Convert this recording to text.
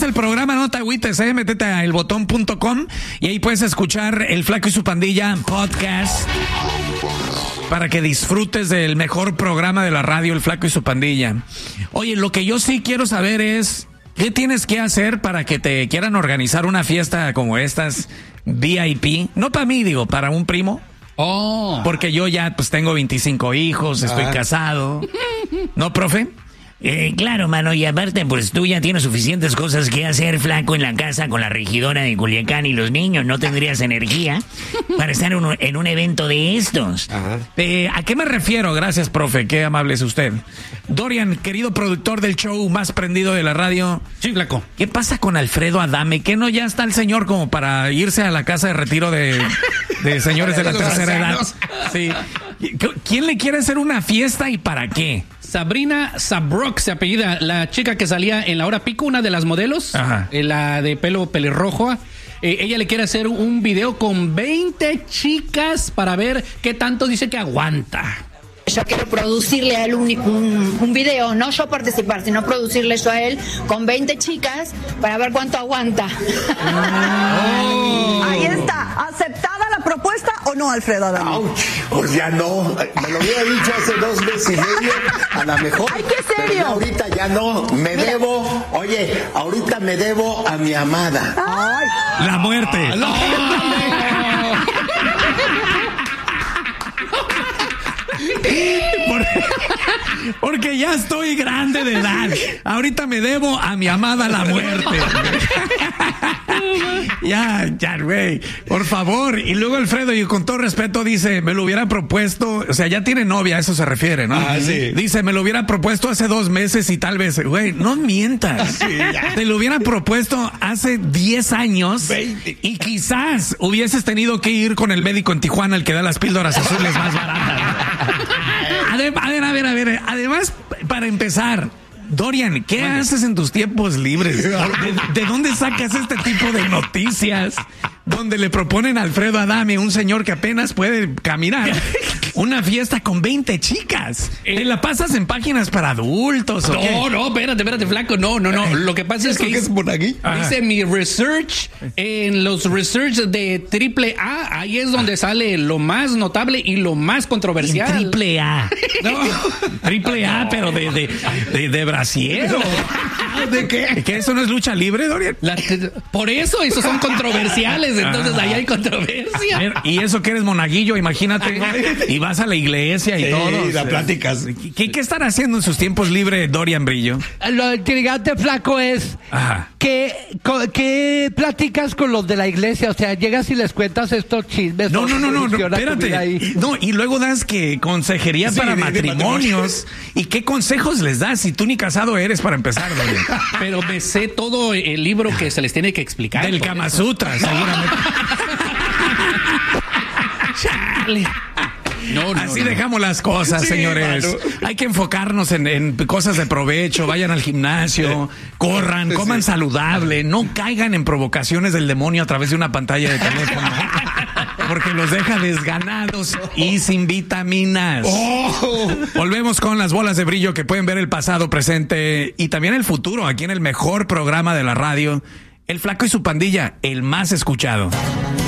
el programa, no te agüites, métete a elbotón.com y ahí puedes escuchar El Flaco y su Pandilla podcast para que disfrutes del mejor programa de la radio, El Flaco y su Pandilla. Oye, lo que yo sí quiero saber es, ¿qué tienes que hacer para que te quieran organizar una fiesta como estas VIP? No para mí, digo, para un primo. Oh. Porque yo ya pues tengo 25 hijos, estoy casado. ¿No, profe? Claro, mano, y aparte, pues tú ya tienes suficientes cosas que hacer, Flaco, en la casa con la regidora de Culiacán y los niños. No tendrías energía para estar en un evento de estos. ¿A qué me refiero? Gracias, profe, qué amable es usted. Dorian, querido productor del show más prendido de la radio. Sí, Flaco. ¿Qué pasa con Alfredo Adame? ¿Qué no ya está el señor como para irse a la casa de retiro de señores de la tercera edad? Sí. ¿Quién le quiere hacer una fiesta y para qué? Sabrina Sabrok se apellida, la chica que salía en La Hora Pico, una de las modelos, la de pelo pelirrojo. Ella le quiere hacer un video con 20 chicas para ver qué tanto dice que aguanta. Yo quiero producirle a él un video, no yo participar, sino producirle yo a él con 20 chicas para ver cuánto aguanta. Ahí está, ¿aceptada la propuesta o no, Alfredo Adame? Pues ya no, me lo hubiera dicho hace 2 meses y medio, a lo mejor. ¡Ay, qué serio! Ahorita ya no, ahorita me debo a mi amada. ¡Ay! La muerte. Porque ya estoy grande de edad. Ahorita me debo a mi amada la muerte. Ya, güey, por favor. Y luego Alfredo, y con todo respeto, dice, me lo hubiera propuesto, o sea, ya tiene novia, a eso se refiere, ¿no? Sí. Dice, me lo hubiera propuesto hace 2 meses y tal vez, güey, no mientas. Sí, te lo hubiera propuesto hace 10 años 20. Y quizás hubieses tenido que ir con el médico en Tijuana, el que da las píldoras azules más baratas. A ver. Además, para empezar, Dorian, ¿qué haces en tus tiempos libres? ¿De dónde sacas este tipo de noticias donde le proponen a Alfredo Adame, un señor que apenas puede caminar, una fiesta con 20 chicas? ¿Te la pasas en páginas para adultos o qué? No, espérate, Flaco, no. Lo que pasa es que es por aquí. dice mi research, en los research de AAA, ahí es donde sale lo más notable y lo más controversial. Triple A. No, triple A, pero de brasiero. ¿De qué? ¿Que eso no es lucha libre, Dorian? Por eso, esos son controversiales, entonces ahí hay controversia. A ver, y eso que eres monaguillo, imagínate, y vas a la iglesia y todo. las pláticas. ¿Qué están haciendo en sus tiempos libres, Dorian Brillo? Lo intrigante, Flaco, es que platicas con los de la iglesia, o sea, llegas y les cuentas estos chismes. No, espérate. No, y luego das que consejería para matrimonios. ¿Y qué consejos les das si tú ni casado eres para empezar, Dorian? Pero me sé todo el libro que se les tiene que explicar. Del Kama Sutra, seguramente. Chale. Así dejamos las cosas, señores. Mano. Hay que enfocarnos en cosas de provecho. Vayan al gimnasio, corran, coman saludable, no caigan en provocaciones del demonio a través de una pantalla de teléfono. Porque los deja desganados y sin vitaminas. Volvemos con las bolas de brillo que pueden ver el pasado, presente y también el futuro aquí en el mejor programa de la radio, El Flaco y su Pandilla, el más escuchado.